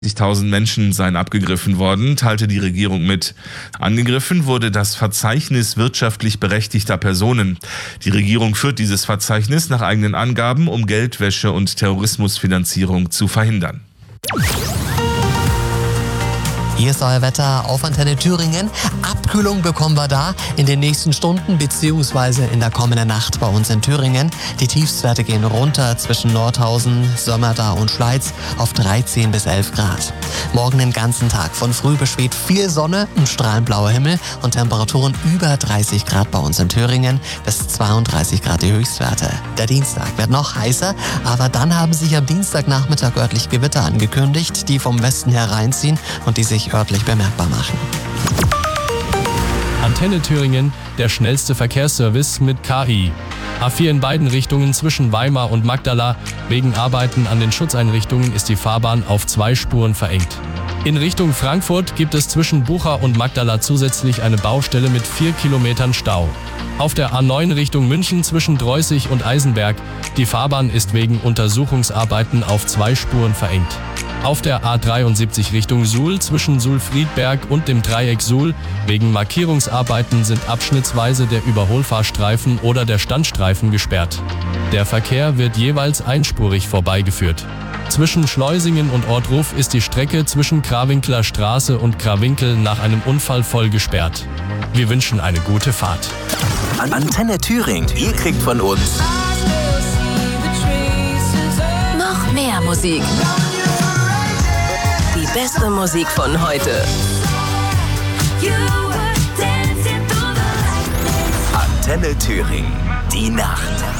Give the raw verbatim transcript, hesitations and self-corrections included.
tausend Menschen seien abgegriffen worden, teilte die Regierung mit. Angegriffen wurde das Verzeichnis wirtschaftlich berechtigter Personen. Die Regierung führt dieses Verzeichnis nach eigenen Angaben, um Geldwäsche und Terrorismusfinanzierung zu verhindern. Hier ist euer Wetter auf Antenne Thüringen. Abkühlung bekommen wir da in den nächsten Stunden bzw. in der kommenden Nacht bei uns in Thüringen. Die Tiefstwerte gehen runter zwischen Nordhausen, Sömmerda und Schleiz auf dreizehn bis elf Grad. Morgen den ganzen Tag von früh bis spät viel Sonne, ein strahlend blauer Himmel und Temperaturen über dreißig Grad bei uns in Thüringen bis zweiunddreißig Grad die Höchstwerte. Der Dienstag wird noch heißer, aber dann haben sich am Dienstagnachmittag örtlich Gewitter angekündigt, die vom Westen hereinziehen und die sich örtlich bemerkbar machen. Antenne Thüringen, der schnellste Verkehrsservice mit K I. A vier in beiden Richtungen zwischen Weimar und Magdala. Wegen Arbeiten an den Schutzeinrichtungen ist die Fahrbahn auf zwei Spuren verengt. In Richtung Frankfurt gibt es zwischen Bucha und Magdala zusätzlich eine Baustelle mit vier Kilometern Stau. Auf der A neun Richtung München zwischen Dreußig und Eisenberg. Die Fahrbahn ist wegen Untersuchungsarbeiten auf zwei Spuren verengt. Auf der A dreiundsiebzig Richtung Suhl zwischen Suhl-Friedberg und dem Dreieck Suhl. Wegen Markierungsarbeiten sind abschnittsweise der Überholfahrstreifen oder der Standstreifen gesperrt. Der Verkehr wird jeweils einspurig vorbeigeführt. Zwischen Schleusingen und Ortruf ist die Strecke zwischen Krawinkler Straße und Krawinkel nach einem Unfall voll gesperrt. Wir wünschen eine gute Fahrt. Antenne Thüringen, ihr kriegt von uns noch mehr Musik. Die beste Musik von heute. Antenne Thüringen, die Nacht.